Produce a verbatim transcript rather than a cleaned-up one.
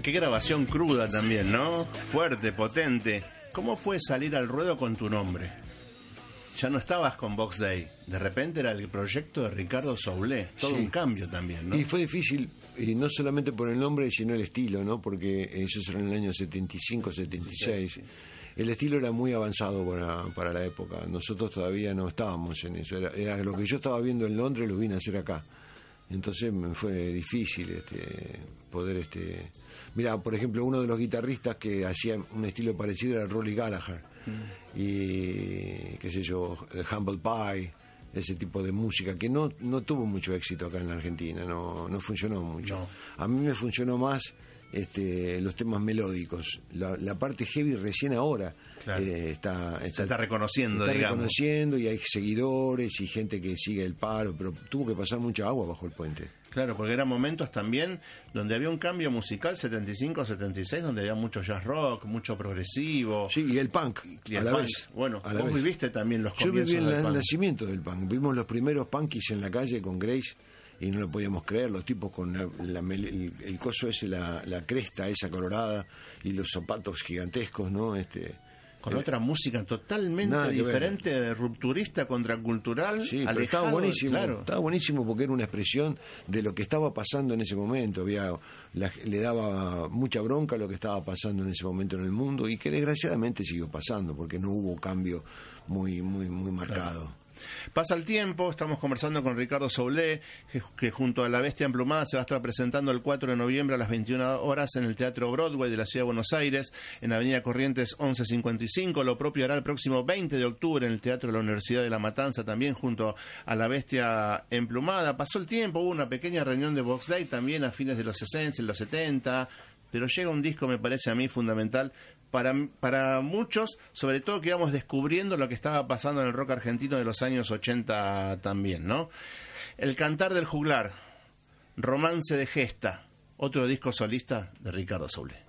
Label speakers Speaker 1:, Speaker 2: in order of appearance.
Speaker 1: Qué grabación cruda también, ¿no? Fuerte, potente. ¿Cómo fue salir al ruedo con tu nombre? Ya no estabas con Box Day. De repente era el proyecto de Ricardo Soule. Todo sí. Un cambio también, ¿no?
Speaker 2: Y fue difícil, y no solamente por el nombre, sino el estilo, ¿no? Porque eso era en el año setenta y cinco, setenta y seis. Sí, sí. El estilo era muy avanzado para, para la época. Nosotros todavía no estábamos en eso. Era, era lo que yo estaba viendo en Londres, lo vine a hacer acá. Entonces me fue difícil este, poder... este Mira, por ejemplo, uno de los guitarristas que hacía un estilo parecido era Rolly Gallagher. Mm. Y, qué sé yo, Humble Pie, ese tipo de música que no, no tuvo mucho éxito acá en la Argentina, no, no funcionó mucho. No. A mí me funcionó más este, los temas melódicos. La, la parte heavy recién ahora claro. eh, está, está...
Speaker 1: Se está reconociendo,
Speaker 2: está
Speaker 1: digamos.
Speaker 2: reconociendo y hay seguidores y gente que sigue el paro, pero tuvo que pasar mucha agua bajo el puente.
Speaker 1: Claro, porque eran momentos también donde había un cambio musical, setenta y cinco, setenta y seis, donde había mucho jazz rock, mucho progresivo.
Speaker 2: Sí, y el punk,
Speaker 1: y
Speaker 2: a
Speaker 1: el
Speaker 2: la
Speaker 1: punk.
Speaker 2: vez.
Speaker 1: Bueno,
Speaker 2: a la
Speaker 1: vos
Speaker 2: vez.
Speaker 1: viviste también los
Speaker 2: Yo
Speaker 1: comienzos
Speaker 2: viví
Speaker 1: del
Speaker 2: el
Speaker 1: punk.
Speaker 2: nacimiento del punk. Vimos los primeros punkies en la calle con Grace y no lo podíamos creer, los tipos con la, la, el, el coso ese, la, la cresta esa colorada y los zapatos gigantescos, ¿no? Este...
Speaker 1: Con eh, otra música totalmente diferente, rupturista, contracultural,
Speaker 2: sí,
Speaker 1: alejado,
Speaker 2: pero estaba buenísimo,
Speaker 1: claro.
Speaker 2: Estaba buenísimo porque era una expresión de lo que estaba pasando en ese momento. Había, la, le daba mucha bronca lo que estaba pasando en ese momento en el mundo y que desgraciadamente siguió pasando porque no hubo cambio muy, muy, muy marcado.
Speaker 1: Claro. Pasa el tiempo, estamos conversando con Ricardo Soule, que, que junto a La Bestia Emplumada se va a estar presentando el cuatro de noviembre a las veintiuna horas en el Teatro Broadway de la Ciudad de Buenos Aires, en Avenida Corrientes once cincuenta y cinco. Lo propio hará el próximo veinte de octubre en el Teatro de la Universidad de La Matanza, también junto a La Bestia Emplumada. Pasó el tiempo, hubo una pequeña reunión de Box Day también a fines de los sesenta, en los setenta, pero llega un disco, me parece a mí, fundamental Para, para muchos, sobre todo que íbamos descubriendo lo que estaba pasando en el rock argentino de los años ochenta también, ¿no? El Cantar del Juglar, Romance de Gesta, otro disco solista de Ricardo Soule.